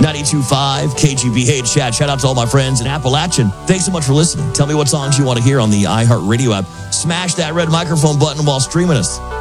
92.5 KGBH chat. Shout out to all my friends in Appalachian. Thanks so much for listening. Tell me what songs you want to hear on the iHeartRadio app. Smash that red microphone button while streaming us.